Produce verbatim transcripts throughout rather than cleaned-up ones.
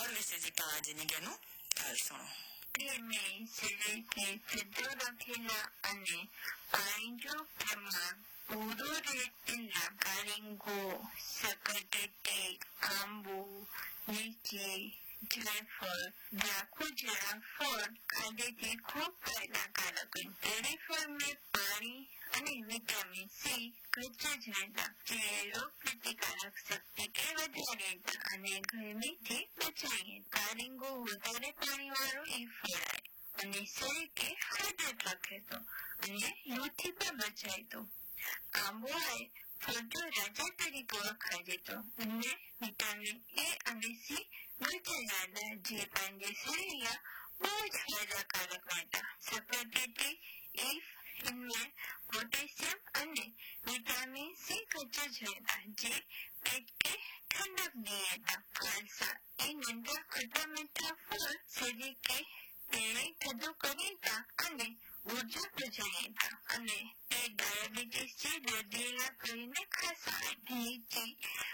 વિશેથી પાંચ જગ્યાનું ભાષણ શરીર કે સિદ્ધો રખેલા અને પાણી પ્રમાણ પૂરું રહેલા કારિંગો સકટેટી આંબુ લીચી જાયફળ ઝાખું જેવા ફળ ખાધેથી ખૂબ ફાયદાકારક દરેક ફળમાં પાણી અને વિટામિન સી કચ્ચા જ રહેતા જે રોગ પ્રતિકારક શક્તિ કે વધારે અને ગરમીથી બચાવીએ કારિંગો વધારે પાણી વાળું એ ફળાય અને શરીર કે હાજર રાખે તો અને લૂથી પણ બચાય તો આંબો એ ફળનો રાજા તરીકે ઓળખાય જતો અને વિટામિન એ અને સી બચાવ્યા જે પાંજે શરીરના બહુ જ ફાયદાકારક હતા સકટેટી ઇફ इनमें पोटेशियम અને વિટામિન સી કચ્ચા જ હતા જે પેટ કે ઠંડક दिए था खालसा એ નંદા ખટા મીઠા ફળ શરીર કે પેણે થતું કરીતા અને ઉર્જા પહોંચાડીતા અને તે ડાયાબિટીસ જે દર્દીના કરીને ખાસા લીચી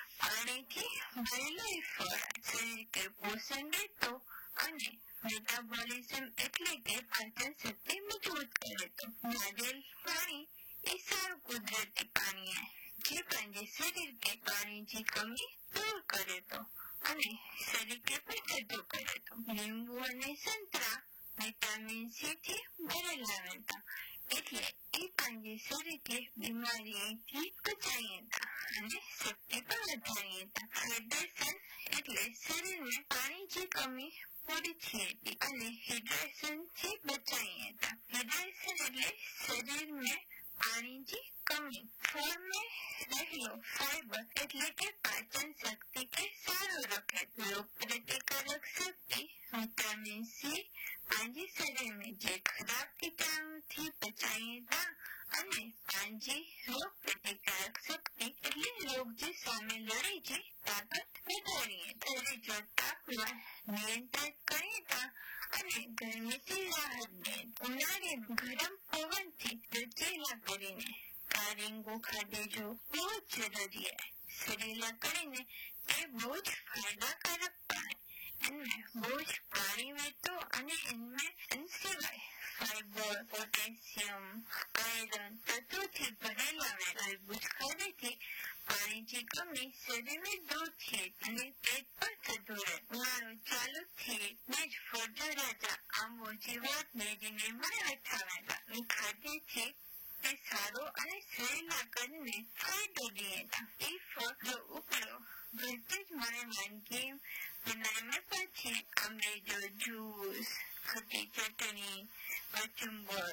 પાણીથી ભરેલું ફળ શરીર કે પોષણ દેતો અને મેટાબોલિઝમ એટલે કે પાચન શક્તિ મજબૂત કરે તો નારિયેળ પાણી એ સારું કુદરતી પાણી જે પાંજે શરીર કે પાણીની કમી દૂર કરે તો અને શરીર કે પેટો કરે તો લીંબુ અને સંતરા વિટામિન સી થી ભરેલા હતા એટલે એ પાંજે શરીર કે બીમારીથી બચાવીએ હતા અને શક્તિ પણ વધારીએ હતા હાઇડ્રેશન એટલે શરીરને પાણીની કમી પૂરી થઈ અને હાઇડ્રેશન થી બચાવીએ હતા હાઇડ્રેશન એટલે શરીરમાં પાણીની કમી ફળમાં રહેલો ફાઈબર એટલે કે પાચન શક્તિ કે સારું રખે રોગ પ્રતિકારક શક્તિ વિટામિન સી પાંજી શરીરમાં જે ખરાબ કીટાણુથી બચાવીએ હતા અને પાંજી રોગ પ્રતિકારક શક્તિ એટલે રોગ જે સામે લડી છે તાકાત વધારીએ શરીર જો તાપમાન નિયંત્રિત કરીએ હતા અને ગરમીથી રાહત દે ઉનાળે ગરમ પવનથી રચેલા કરીને કારિંગો ખાધે જો બહુ જ જરૂરી है शरीर કરીને એ બહુ જ ફાયદાકારક પાણી इनमें बोझ पानी में तो અને इनमें इन सिवाय फाइबर पोटेशियम आयरन तत्वों भरेला तरबूज खाने पानी की कमी शरीर में दूर थी અને પેટ પર થતું રહે ઉનાળો ચાલુ થી મેજ ફળજો રાજા આંબો જીવાત મેળીને મારા ખાવાના ખાધે છે તે સારો અને શરીરના કદને ફાયદો દે એ ફળનો ઉપયોગ ઘરથી જ મને વાનગી બનાવીને પછી આંબેજો જ્યુસ ખટ્ટી ચટણી કચુંબર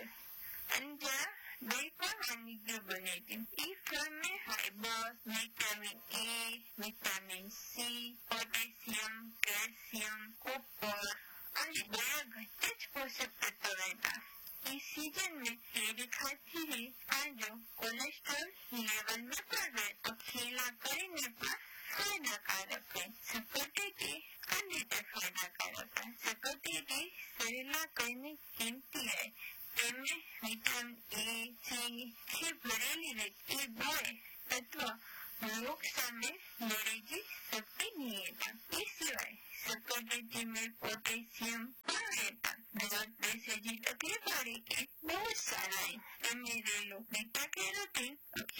અંજા દહીં પણ વાનગીઓ બને છે એ ફળમાં fibre vitamin A vitamin C potassium calcium copper અને બીજા ઘટે જ પોષક તત્વો રહેતા इस सीजन में केले खाती है और जो कोलेस्ट्रॉल लेवल में बढ़ गए तो केला કરીને પણ ફાયદાકારક है સકટેટી અને ફાયદાકારક है સકટેટી શરીરના કઈને કિંમતી है તેમાં વિટામિન એ સી થી ભરેલી રહેતી હોય તત્વ રોગ સામે લડેલી શક્તિ નિયતા એ સિવાય સકટેટી में पोटेशियम પણ રહેતા ब्लड प्रेशर की तकलीफ आ रही है बहुत सारा है इनमें रेलो बीटा कैरोटीन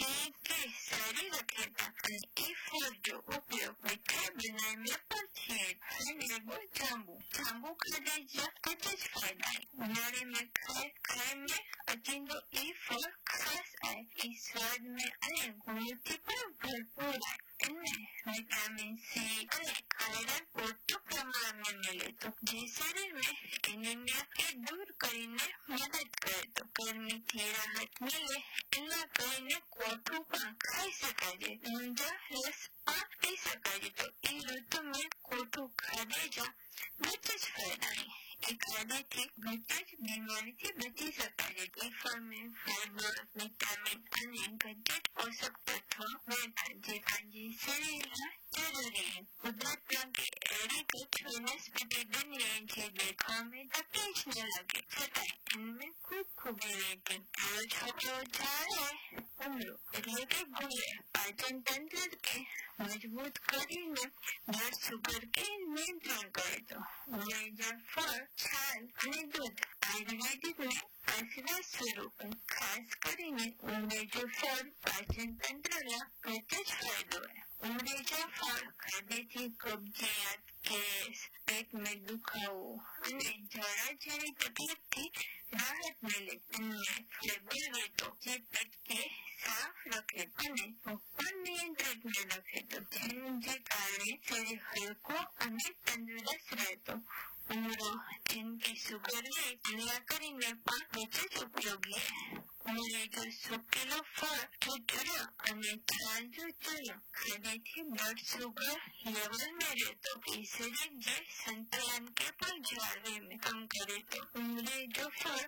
के सारी रखेता ये फूल जो उपयोग मिठाई बनाने में पड़ती है અને જાંબુ જાંબુ ખાધે જ કચ્ચ ફાયદા है उनाळे में खाए खाए में अजिंदो ये फल खास है इस स्वाद में અને ગુણથી પણ ભરપૂર है इनमें विटामिन सी અને आयरन पूर्ति प्रमाण में मिले तो જે શરીર में एनीमिया के दूर કરીને મદદ કરે તો ગરમીથી રાહત મળે એના કરીને કોઠું પણ ખાઈ શકાય છે ઊંઝા રસ પણ પી શકાય છે તો એ ઋતુમાં કોઠું ખાધે જ બચે જ ફાયદા એ ખાધેથી બચે જ બીમારીથી બચી શકાય છે એ ફળમાં ફાઈબર વિટામિન અને ઘટે પોષક તત્વો રહેતા જે પાંજી શરીરના જરૂરી કુદરત લાગે એવી ગઠ वनस्पति दुनिया જે દેખાવમાં ટકી જ ન લાગે છતાં એમને ખૂબ ખૂબી રહેતી. જો છોકરો જ્યારે ઉમરો એટલે કે ગુલે પાચન તંત્ર કે મજબૂત કરીને બ્લડ સુગર કે નિયંત્રણ કરે તો ઉમેજા ફળ છાલ અને દૂધ આયુર્વેદિકને આશીર્વાદ સ્વરૂપ ખાસ કરીને ઉમેજો ફળ પાચન તંત્રના પ્રત્યે જ ફાયદો હોય. ઉમરેજા ફળ ખાધેથી કબજિયાત ગેસ પેટમાં દુખાવો અને ઝાડા જેવી તકલીફથી રાહત મળે અને ફેબર વેતો જે પેટ કે સાફ રખે અને ઉપર નિયંત્રણમાં રખે તો જે કારણે શરીર હલકો અને તંદુરસ્ત રહેતો. ઉમરો જેમ કે સુગર પીલા કરીને પણ ખૂબ જ ઉપયોગી. ઉમરેજો સુકેલો ફળ ચૂચરો અને છાલ ચૂચરો ખાધેથી બ્લડ સુગર લેવલમાં રહેતો શરીર જે સંતુલન કે પણ જાળવે કામ કરે તો ઉમરેજો ફળ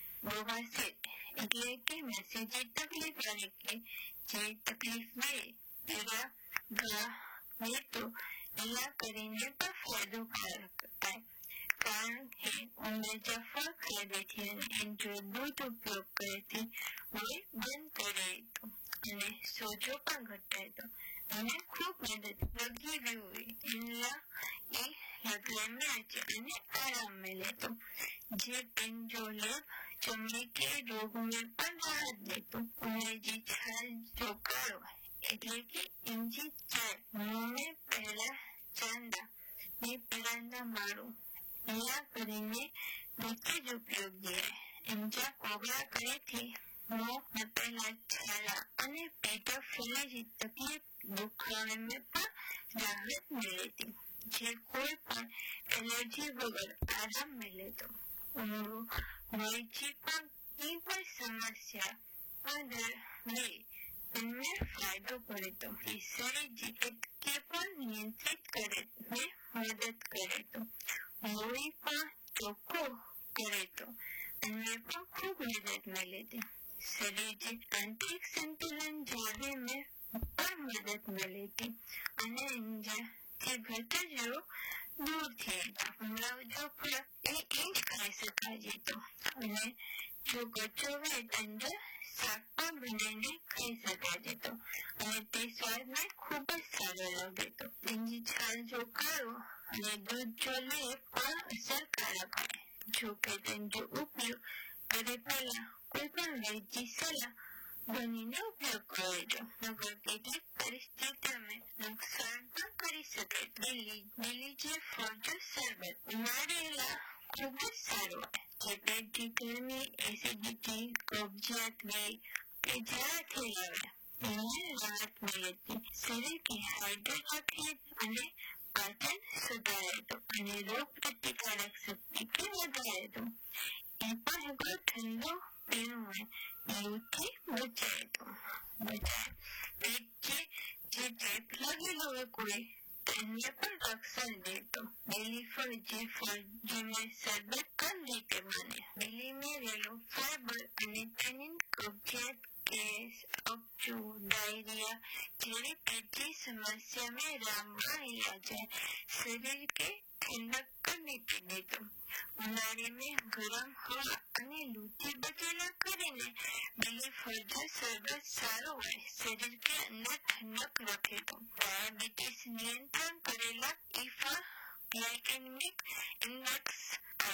બવાસીર એટલે કે નસીજી તકલીફ આવે કે જે તકલીફ મળે પીડા ઘા વેતો એલા કરીને પણ ફાયદોકારક થાય. કારણ કે ઉમરેજા ફળ ખાધેથી અને જો દૂધ ઉપયોગ કરેથી લોહી બંધ કરે તો અને સોજો પણ ઘટાય તો અને ખૂબ મદદ લગી હોય એલા એ લગવામાં છે અને આરામ મળે તો જે પેંજો લેપ ચમડી કે રોગમાં પણ રાહત દેતો. ઉમરેજી છાલ ચોકારો એટલે કે ઇંજી ચાય મોંને પહેલા ચાંદા ને પીળાના માળું એલા કરીને નીચે જ ઉપયોગી. ઇંજા કોગળા કરેથી મોં પહેલા છાલા અને પેટ ફૂલેલી તકલીફ દુખાવામાં પણ રાહત મળે જે કોઈ પણ એલર્જી વગર આરામ મળે તો. ઉમરો વયથી પણ એ પણ સમસ્યા પણ એમને ફાયદો પડે તો શરીર જીકેટ કે પણ નિયંત્રિત કરે ને મદદ કરે તો લોહી પણ ચોખ્ખો કરે તો એમને પણ ખૂબ મદદ મળે છે. શરીર જે આંતરિક સંતુલન જાળવે પણ મદદ મળે છે અને જે ઘટજો દૂર થઈ ઉમરાવજો ફળ એ એ જ ખાઈ શકાય તો અને જો ગચો હોય તો શાક પણ બનાવીને ખાઈ શકાય તો અને તે સ્વાદમાં ખૂબ જ સારો લાગે તો. તેની છાલ જો કાઢો અને દૂધ જો લે પણ અસરકારક હોય. જો કે તેનો ઉપયોગ કરે પહેલા કોઈ પણ વૈદ્ય સલાહ બનીને ઉપયોગ કરજો નગર કેટલીક પરિસ્થિતિમાં નુકસાન પણ કરી શકે. લીલી જે ફળજો શરબત ઉનાળેલા ખૂબ જ સારું જે પેટની ગરમી એસિડિટી કબજિયાત હોય કે જ્યાંથી લાવે એને રાહત મળે છે. શરીર કે હાઇડ્રેટ રાખે અને પાચન સુધારે તો અને રોગ પ્રતિકારક શક્તિ કે વધારે તો એ પણ અગર ઠંડો પીણું હોય લૂથી બચાય તો બચાય. પેટ જે ચેપ લાગેલો હોય કોઈ તેને પણ રક્ષણ દેતો. લીલી ફળ જે ફળ જેમાં શરબત કમ રીતે બને લીલીમાં રહેલું ફાઈબર અને તેની કબજિયાત ગેસ અપચો ડાયરિયા જેવી પેટની સમસ્યામાં રામબાણ ઇલાજ શરીર કે ઠંડક કરી દેતો. ઉનાળામાં ગરમ હવા અને લૂથી બચેલા કરીને લીલી ફળજો શરબત સારો હોય શરીર કે અંદર ઠંડક રાખે તો. ડાયાબિટીસ નિયંત્રણ કરેલા ઈફા ગ્લાયકેમિક ઇન્ડેક્સ